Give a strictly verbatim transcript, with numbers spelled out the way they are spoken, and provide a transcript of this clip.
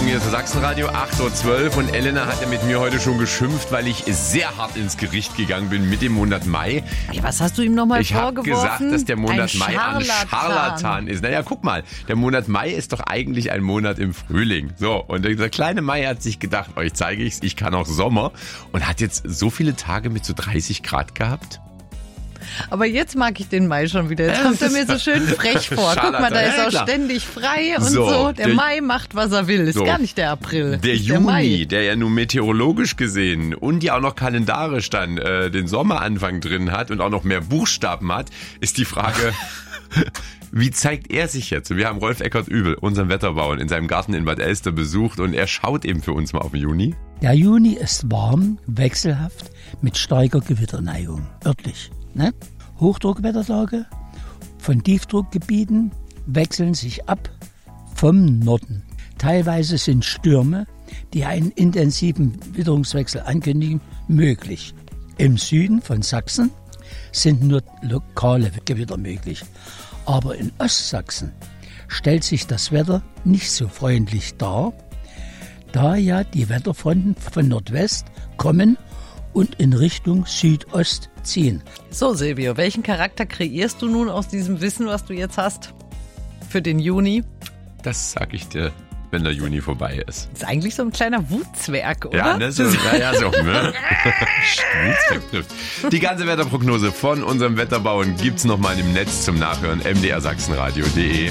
Morgen, hier ist das Sachsenradio, acht Uhr zwölf und Elena hat ja mit mir heute schon geschimpft, weil ich sehr hart ins Gericht gegangen bin mit dem Monat Mai. Was hast du ihm nochmal Ich habe vorgeworfen? gesagt, dass der Monat ein Mai ein Scharlatan. Scharlatan ist. Naja, guck mal, der Monat Mai ist doch eigentlich ein Monat im Frühling. So, und dieser kleine Mai hat sich gedacht, euch zeige ich's, ich kann auch Sommer und hat jetzt so viele Tage mit so dreißig Grad gehabt. Aber jetzt mag ich den Mai schon wieder. Jetzt kommt er mir so schön frech vor. Guck mal, da ist Ja, er klar. ständig frei und So, so. Der, der- Mai macht, was er will. Ist So. gar nicht der April. Der ist Juni, der Mai. der ja nun meteorologisch gesehen und ja auch noch kalendarisch dann äh, den Sommeranfang drin hat und auch noch mehr Buchstaben hat, ist die Frage, wie zeigt er sich jetzt? Wir haben Rolf Eckert-Übel, unseren Wetterbauern, in seinem Garten in Bad Elster besucht und er schaut eben für uns mal auf den Juni. Der Juni ist warm, wechselhaft, mit starker Gewitterneigung. Örtlich. Ne? Hochdruckwettertage von Tiefdruckgebieten wechseln sich ab vom Norden. Teilweise sind Stürme, die einen intensiven Witterungswechsel ankündigen, möglich. Im Süden von Sachsen sind nur lokale Gewitter möglich. Aber in Ostsachsen stellt sich das Wetter nicht so freundlich dar, da ja die Wetterfronten von Nordwest kommen und in Richtung Südost ziehen. So, Silvio, welchen Charakter kreierst du nun aus diesem Wissen, was du jetzt hast, für den Juni? Das sag ich dir, wenn der Juni vorbei ist. Ist eigentlich so ein kleiner Wutzwerg, oder? Ja, ne, so, ja, ja, so, ne? Schmutzig trifft. Die ganze Wetterprognose von unserem Wetterbauern gibt's nochmal im Netz zum Nachhören, m d r sachsenradio punkt d e.